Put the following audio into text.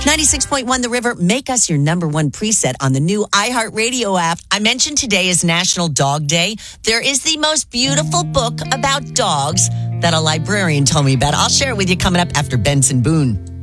96.1 The River, make us your number one preset on the new iHeartRadio app. I mentioned today is National Dog Day. There is the most beautiful book about dogs that a librarian told me about. I'll share it with you coming up after Benson Boone.